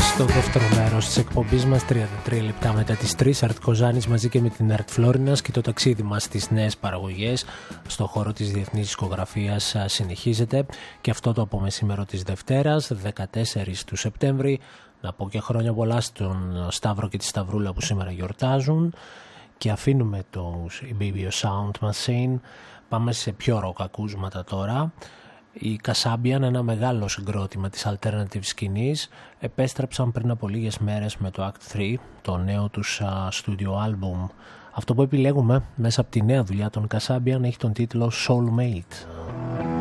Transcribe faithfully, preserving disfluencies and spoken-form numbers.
στο δεύτερο μέρος της εκπομπής μας, τριάντα τρία λεπτά μετά τις τρεις. Αρτ Κοζάνης μαζί και με την Αρτ Φλόρινας, και το ταξίδι μας στις νέες παραγωγές στο χώρο της διεθνής δισκογραφίας συνεχίζεται, και αυτό το από μεσήμερο της Δευτέρας, δεκατέσσερις του Σεπτέμβρη. Να πω και χρόνια πολλά στον Σταύρο και τη Σταυρούλα που σήμερα γιορτάζουν, και αφήνουμε το Ibibio Sound Machine. Πάμε σε πιο ροκ ακούσματα τώρα. Οι Kasabian, ένα μεγάλο συγκρότημα της alternative σκηνής, επέστρεψαν πριν από λίγες μέρες με το Act τρία, το νέο τους studio album. Αυτό που επιλέγουμε μέσα από τη νέα δουλειά των Kasabian έχει τον τίτλο Soulmate.